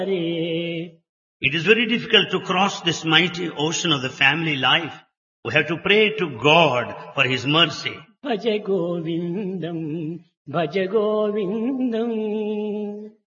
Ray It is very difficult to cross this mighty ocean of the family life. We have to pray to God for His mercy. Bhaja Govindam Bhaja Govindam